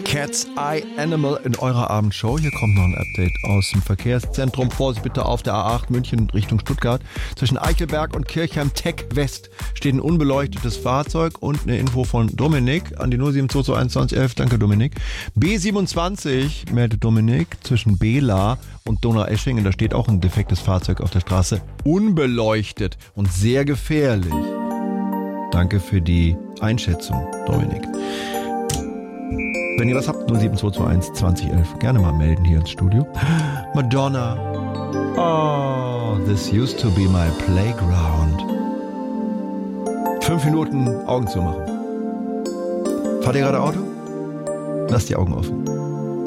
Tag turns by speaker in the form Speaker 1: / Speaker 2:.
Speaker 1: Cat's Eye Animal in eurer Abendshow. Hier kommt noch ein Update aus dem Verkehrszentrum. Vorsicht bitte auf der A8 München Richtung Stuttgart. Zwischen Eichelberg und Kirchheim Tech West steht ein unbeleuchtetes Fahrzeug und eine Info von Dominik an die 0722111. Danke Dominik. B27 meldet Dominik zwischen Bela und Donaueschingen. Da steht auch ein defektes Fahrzeug auf der Straße. Unbeleuchtet und sehr gefährlich. Danke für die Einschätzung, Dominik. Wenn ihr was habt, 07221 2011, gerne mal melden hier ins Studio. Madonna. Oh, this used to be my playground. 5 Minuten Augen zu machen. Fahrt ihr gerade Auto? Lasst die Augen offen.